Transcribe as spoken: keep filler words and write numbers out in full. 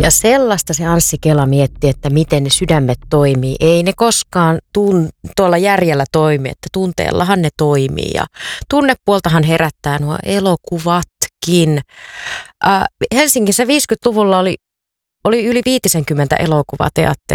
Ja sellaista se Anssi Kela mietti, että miten ne sydämet toimii. Ei ne koskaan tun, tuolla järjellä toimi, että tunteellahan ne toimii. Ja tunnepuoltahan herättää nuo elokuvatkin. Äh, Helsingissä viisikymmentäluvulla oli, oli yli viisikymmentä elokuvateatteria.